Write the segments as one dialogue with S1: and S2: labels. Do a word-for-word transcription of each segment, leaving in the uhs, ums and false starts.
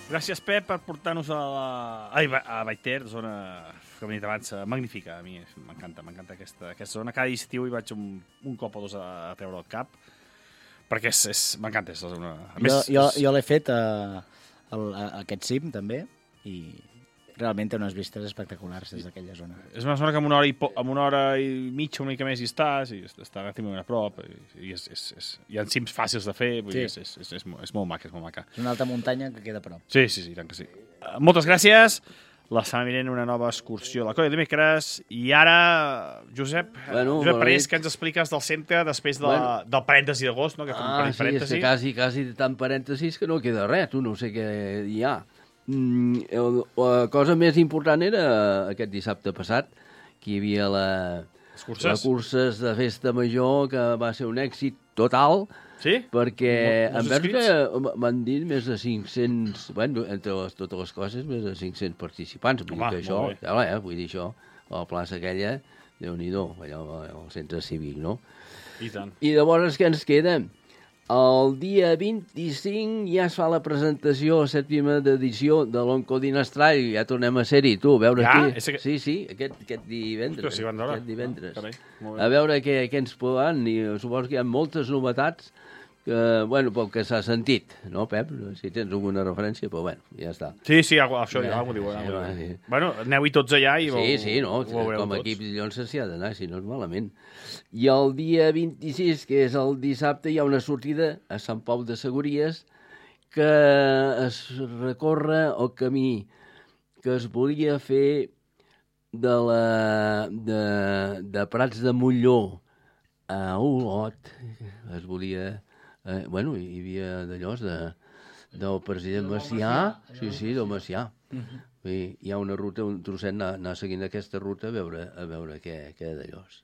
S1: Gràcies, Pep, per portar-nos a, la... Ai, a Baiter, zona, com he dit abans, magnífica. A mi m'encanta, m'encanta aquesta, aquesta zona. Cada estiu hi vaig un, un cop o dos a, a treure el cap, perquè és, és, m'encanta. És una... A més,
S2: jo jo,
S1: és...
S2: jo l'he fet a, a, a aquest cim, també, i realment té unes vistes espectaculars des d'aquella zona.
S1: És una zona que amb una hora i, po... amb una hora i mitja, una mica més hi estàs, i està relativament a prop, i, i és, és, és... hi ha cims fàcils de fer, vull sí. dir, és, és, és, és, és molt maca, és molt maca.
S2: És una alta muntanya que queda a prop.
S1: Sí, sí, sí, tant que sí. Uh, moltes gràcies. La setmana vinent una nova excursió a la Colla de dimecres. I ara, Josep,
S3: bueno,
S1: Josep Parés, que ens expliques del centre després de, bueno. del parèntesi d'agost, no? Que
S3: ah, sí,
S1: parèntesi.
S3: és que quasi, quasi tant parèntesis que no queda res, tu no sé què hi ha. Mm, la cosa més important era aquest dissabte passat, que hi havia la, la curses de festa major, que va ser un èxit total,
S1: sí?
S3: perquè
S1: Mol,
S3: en veure que m'han dit més de cinc-cents, bueno, entre les, totes les coses, més de cinc-cents participants. Vull Home, dir que això, eh, vull dir això, a la plaça aquella, Déu-n'hi-do, allò, al centre cívic, no?
S1: I tant.
S3: I llavors què ens queda? El dia vint-i-cinc ja es fa la presentació, la sèptima edició de l'Oncodinastral, ja tornem a ser-hi, tu, a veure
S1: ja?
S3: qui...
S1: Que...
S3: Sí, sí, aquest, aquest divendres.
S1: Ostres, sí,
S3: aquest divendres.
S1: Ah, carai,
S3: a veure què, què ens poden, i suposo que hi ha moltes novetats, que, bueno, pel que s'ha sentit, no, Pep? Si tens alguna referència, però bueno, ja està.
S1: Sí, sí, això ja, ja m'ho diu. Ja, ja, ja. Sí. Bueno, aneu-hi tots allà i
S3: sí, sí, no, com a equip Llonsa s'hi ha d'anar, si no és malament. I el dia vint-i-sis, que és el dissabte, hi ha una sortida a Sant Pau de Segúries que es recorre el camí que es volia fer de, la, de, de Prats de Molló a Olot. Es volia... Eh, bueno, hi havia d'allòs de, del president Macià, sí, sí, del Macià. Uh-huh. I hi ha una ruta, un trosset, anar, anar seguint aquesta ruta a veure, a veure què, què d'allòs.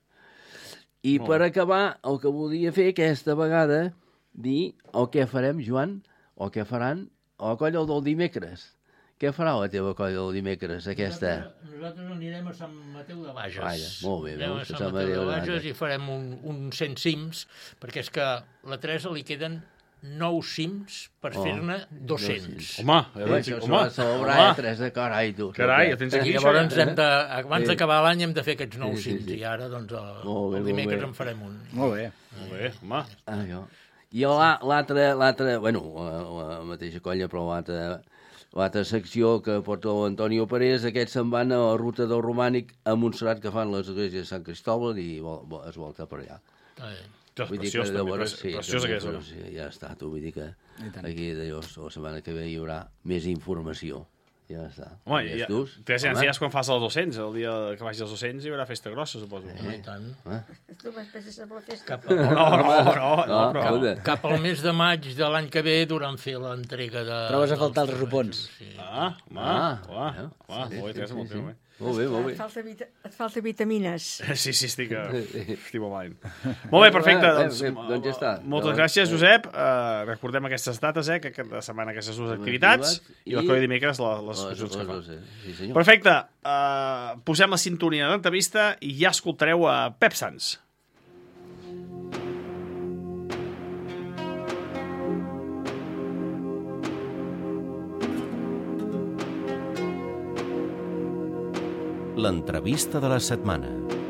S3: I oh. per acabar, el que volia fer aquesta vegada, dir el que farem, Joan, o què faran a la colla del dimecres. Què farà la teva colla del dimecres, aquesta?
S4: Nosaltres, nosaltres anirem a Sant Mateu de Bages.
S3: Vaja, molt bé,
S4: veus, a Sant Mateu de Bages i farem un, un cent cims, perquè és que a la Teresa li queden nou cims per oh, fer-ne dos-cents.
S1: Home,
S3: ja eh, això s'ho va celebrar, eh, Teresa, carai, tu.
S1: Carai, tens aquí.
S4: I llavors, hem de, abans d'acabar l'any, hem de fer aquests nou cims, i ara, doncs, el, el dimecres en farem un.
S2: Molt bé.
S1: Molt bé, home.
S3: Ah, jo. I l'altra, l'altra, bueno, la, la mateixa colla, però l'altra... L'altra secció que porta l'Antonio Parés, aquests se'n van a la ruta del Romànic a Montserrat, que fan l'església de Sant Cristòbal, i vol, vol, es volta per allà.
S1: Ah, vull dir preciós, que també, veure, sí, preciós aquesta zona.
S3: Sí, ja està, tu vull dir que aquí d'allò, la setmana que ve hi haurà més informació. Ja està.
S1: Home, ja, tres anys quan fas els dos-cents, el dia que vagis als dos-cents hi haurà festa grossa, suposo.
S4: Eh, I tant.
S5: Eh? Tu m'espècies amb la festa.
S4: Cap al...
S1: No, no, no, no, no,
S4: no cap, cap al mes de maig de l'any que ve duran fer l'entrega de...
S2: Trobes a faltar els ropons.
S1: Sí. Ah, home, ah, home, home, molt bé, Teresa, molt bé, molt bé.
S3: Molt bé, molt bé.
S5: Et falta, vita, et falta vitamines.
S1: Sí, sí, estic, estic malament. Molt bé, perfecte. Doncs,
S3: bé, bé, doncs ja està.
S1: Moltes gràcies, Josep. Uh, recordem aquestes dates, eh, que aquesta setmana aquestes dues activitats i, i la colla dimecres les, les excursions que fa. Sí, senyor. Perfecte. Uh, posem la sintonia de l'entrevista i ja escoltareu a Pep Sans.
S6: L'entrevista de la setmana.